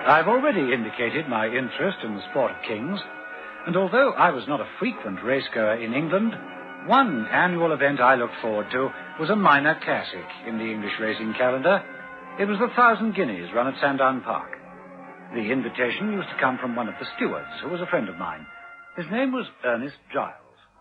I've already indicated my interest in the sport of kings, and although I was not a frequent racegoer in England, one annual event I looked forward to was a minor classic in the English racing calendar. It was the 1,000 Guineas run at Sandown Park. The invitation used to come from one of the stewards, who was a friend of mine. His name was Ernest Giles.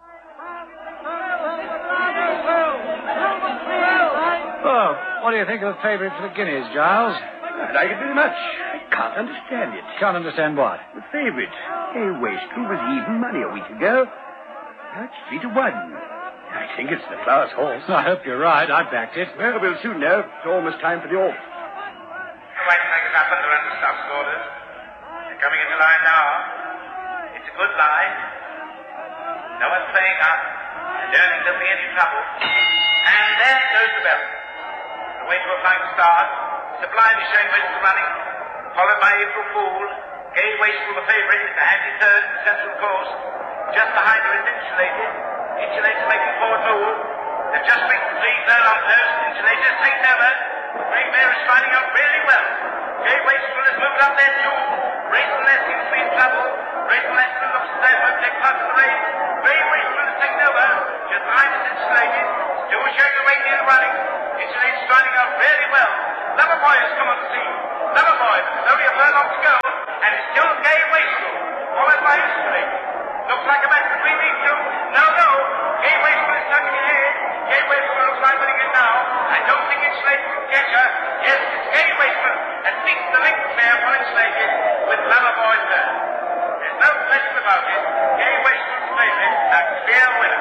Oh, what do you think of the favourite for the Guineas, Giles? I like it very much. I can't understand it. Can't understand what? The favourite. Gay Wastrel was even money a week ago. Now it's 3-1. I think it's the Flowers horse. I hope you're right. I backed it. Well, we'll soon know. It's almost time for the off. White flag is up and the run stops orders. They're coming into line now. It's a good line. No one's playing up. I don't think there'll be any trouble. And there goes the bell. The way to a flying start. Sublime is showing Wastrel running, followed by April Fool. Gay Wastrel, the favourite, is the handy third in the central course. Just behind her is Insulated. Insulated making forward move. They've just reached the 3 furlong post. Insulated has taken over. Grey Mare is finding out really well. Gay Wastrel has moved up there too. Racing Less seems to be in trouble. Racing Less looks as though it won't take part in the race. Grey Wastrel has taken over. Just behind is Insulated. Still showing the way near the running. Insulated is finding out really well. Loverboy has come on the scene. Loverboy, there's only a furlong to go. And it's still Gay Wastrel, followed by Insulated. Looks like a match between these two. No. Gay Wastrel is tugging ahead. Gay Wastrel looks like winning it now. I don't think Insulated can catch her. Yes, it's Gay Wastrel that beats the link there for Insulated with Loverboy third. There's no question about it. Gay Wastrel's favourite, a clear winner.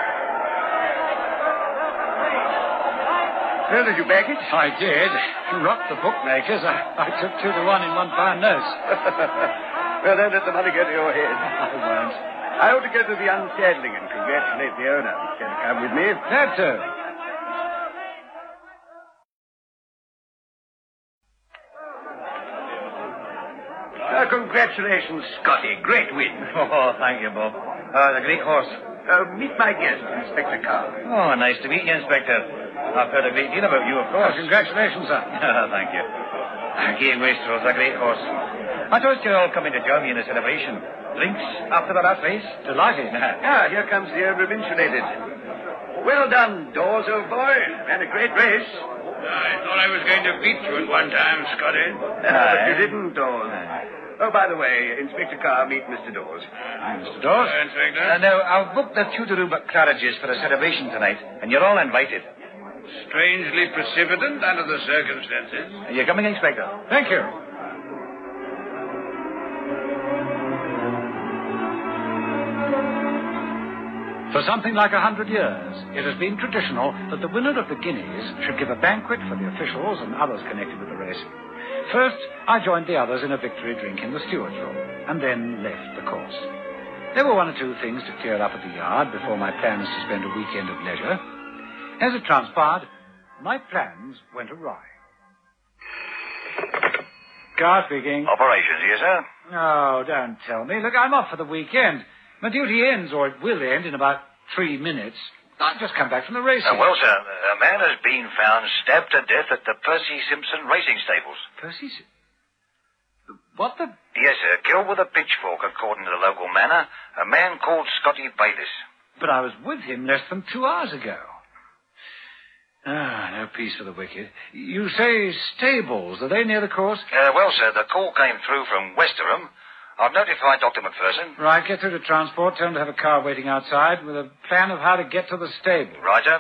Well, did you back it? I did. You rocked the bookmakers. I took 2-1 in £1 notes. Well, don't let the money go to your head. I won't. I ought to go to the unsaddling and congratulate the owner. He's going to come with me. Glad to. Congratulations, Scotty. Great win. Oh, thank you, Bob. The great horse. Meet my guest, Inspector Carr. Oh, nice to meet you, Inspector. I've heard a great deal about you, of course. Congratulations, sir. Thank you. Gay Wastrel's a great horse. I thought you're all coming to join me in the celebration. Drinks after the last race? Delighted. Here comes the owner of Insulated. Well done, Dawes, old boy. And a great race. I thought I was going to beat you at one time, Scotty. But you didn't, Dawes. Oh, by the way, Inspector Carr, meet Mr. Dawes. Mr. Dawes? Inspector. Now, I've booked the tutor room at Claridge's for a celebration tonight, and you're all invited. Strangely precipitant under the circumstances. Are you coming, Inspector? Thank you. For something like 100 years, it has been traditional that the winner of the Guineas should give a banquet for the officials and others connected with the race. First, I joined the others in a victory drink in the steward's room, and then left the course. There were one or two things to clear up at the yard before my plans to spend a weekend of leisure. As it transpired, my plans went awry. Carr speaking. Operations here, sir. Oh, don't tell me. Look, I'm off for the weekend. My duty ends, or it will end, in about 3 minutes. I've just come back from the racing. Well, sir, a man has been found stabbed to death at the Percy Simpson Racing Stables. Percy? What the... Yes, sir. Killed with a pitchfork, according to the local manor. A man called Scotty Bayliss. But I was with him less than 2 hours ago. No peace for the wicked. You say stables. Are they near the course? Well, sir, the call came through from Westerham. I've notified Dr. McPherson. Right, get through to transport. Tell him to have a car waiting outside with a plan of how to get to the stable. Right, sir.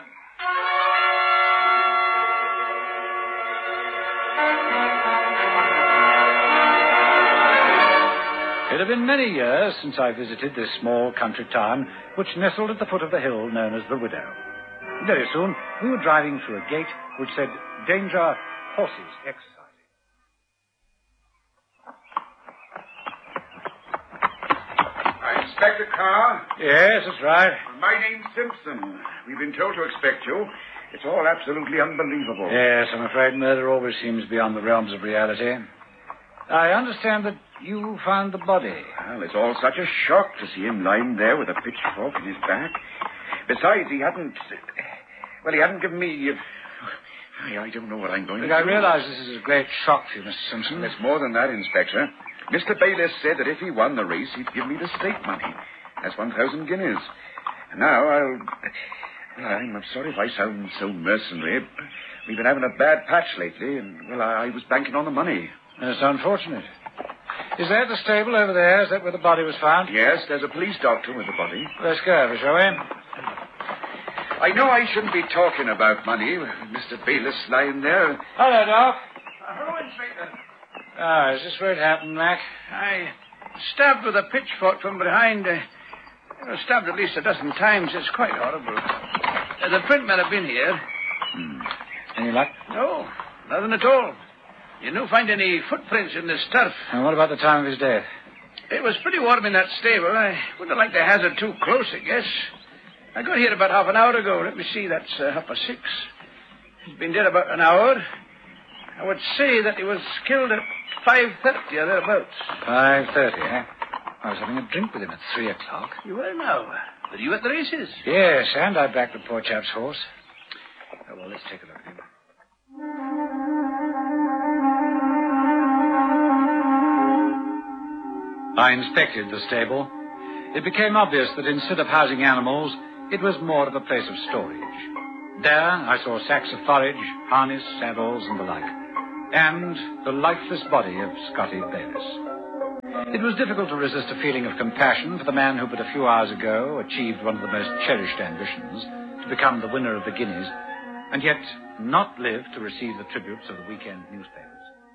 It had been many years since I visited this small country town, which nestled at the foot of the hill known as the Widow. Very soon, we were driving through a gate which said, "Danger, horses exercising." Inspector Carr? Yes, that's right. My name's Simpson. We've been told to expect you. It's all absolutely unbelievable. Yes, I'm afraid murder always seems beyond the realms of reality. I understand that you found the body. Well, it's all such a shock to see him lying there with a pitchfork in his back. Besides, he hadn't given me... I don't know what I'm going to do. Look, I realize this is a great shock for you, Mr. Simpson. It's more than that, Inspector. Mr. Bayliss said that if he won the race, he'd give me the stake money. That's 1,000 guineas. And now I'm sorry if I sound so mercenary. We've been having a bad patch lately, and, well, I was banking on the money. That's unfortunate. Is that the stable over there? Is that where the body was found? Yes, there's a police doctor with the body. Let's go over, shall we? I know I shouldn't be talking about money with Mr. Bayliss lying there. Hello, Doc. Hello, Inspector. Is this where it happened, Mac? I stabbed with a pitchfork from behind. I was stabbed at least a dozen times. It's quite horrible. The print may have been here. Any luck? No, nothing at all. You didn't find any footprints in this turf. And what about the time of his death? It was pretty warm in that stable. I wouldn't have liked to hazard too close, I guess. I got here about half an hour ago. Let me see, that's 6:30. He's been dead about an hour. I would say that he was killed at 5:30 or thereabouts. 5:30, eh? I was having a drink with him at 3 o'clock. You were now. Were you at the races? Yes, and I backed the poor chap's horse. Oh, well, let's take a look at him. I inspected the stable. It became obvious that instead of housing animals, it was more of a place of storage. There, I saw sacks of forage, harness, saddles, and the like. And the lifeless body of Scotty Bayliss. It was difficult to resist a feeling of compassion for the man who but a few hours ago achieved one of the most cherished ambitions, to become the winner of the guineas, and yet not live to receive the tributes of the weekend newspapers.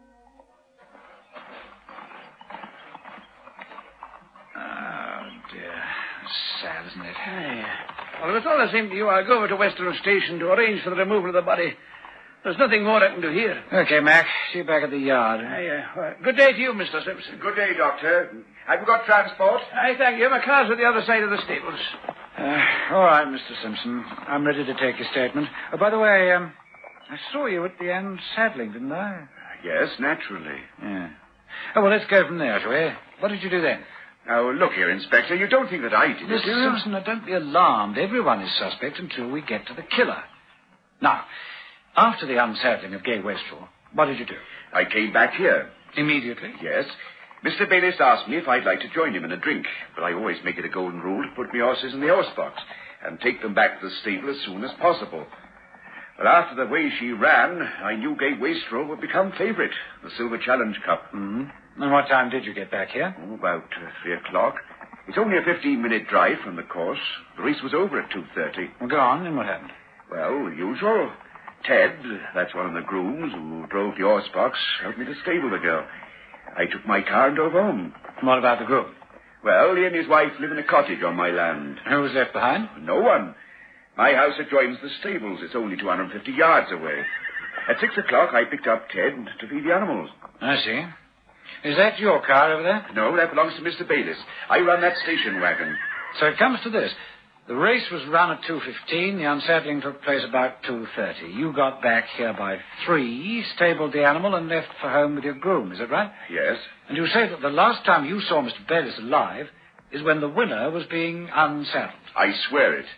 Oh, dear. Sad, isn't it? Aye. Well, if it's all the same to you, I'll go over to Western Station to arrange for the removal of the body. There's nothing more I can do here. Okay, Mac. See you back at the yard. Good day to you, Mr. Simpson. Good day, Doctor. Have you got transport? I thank you. My car's at the other side of the stables. All right, Mr. Simpson. I'm ready to take your statement. Oh, by the way, I saw you at the end saddling, didn't I? Yes, naturally. Yeah. Oh, well, let's go from there, shall we? What did you do then? Now, look here, Inspector. You don't think that I did it, do Mr. you? Simpson, now, don't be alarmed. Everyone is suspect until we get to the killer. Now, after the unsaddling of Gay Wastrel, what did you do? I came back here. Immediately? Yes. Mr. Bayliss asked me if I'd like to join him in a drink, but I always make it a golden rule to put my horses in the horse box and take them back to the stable as soon as possible. But after the way she ran, I knew Gay Wastrel would become favourite, the Silver Challenge Cup. Mm-hmm. And what time did you get back here? Oh, about 3 o'clock. It's only a 15-minute drive from the course. The race was over at 2:30. Well, go on, and what happened? Well, the usual. Ted, that's one of the grooms who drove the horse box, helped me to stable the girl. I took my car and drove home. And what about the groom? Well, he and his wife live in a cottage on my land. Who was left behind? No one. My house adjoins the stables. It's only 250 yards away. At 6 o'clock, I picked up Ted to feed the animals. I see. Is that your car over there? No, that belongs to Mr. Bayliss. I run that station wagon. So it comes to this. The race was run at 2:15. The unsaddling took place about 2:30. You got back here by 3, stabled the animal, and left for home with your groom. Is that right? Yes. And you say that the last time you saw Mr. Bayliss alive is when the winner was being unsaddled. I swear it.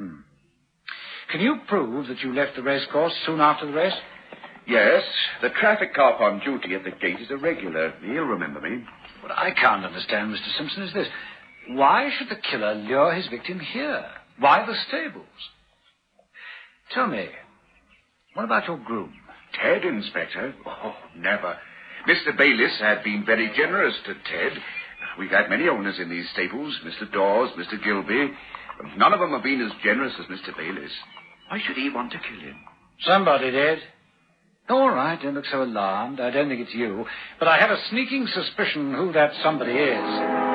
Can you prove that you left the racecourse soon after the race? Yes. The traffic cop on duty at the gate is a regular. He'll remember me. What I can't understand, Mr. Simpson, is this. Why should the killer lure his victim here? Why the stables? Tell me, what about your groom? Ted, Inspector? Oh, never. Mr. Bayliss had been very generous to Ted. We've had many owners in these stables, Mr. Dawes, Mr. Gilby. None of them have been as generous as Mr. Bayliss. Why should he want to kill him? Somebody did. All right, don't look so alarmed. I don't think it's you. But I have a sneaking suspicion who that somebody is.